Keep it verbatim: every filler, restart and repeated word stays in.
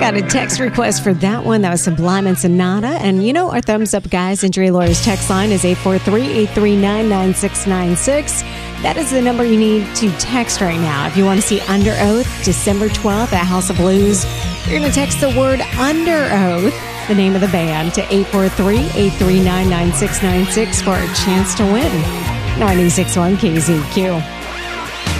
Got a text request for that one. That was Sublime and Sonata. And you know, our thumbs up guys, Injury Lawyers text line is eight four three, eight three nine, nine six nine six. That is the number you need to text right now. If you want to see Under Oath, December twelfth at House of Blues, you're going to text the word Under Oath, the name of the band, to eight four three, eight three nine, nine six nine six for a chance to win. ninety-six point one K Z Q.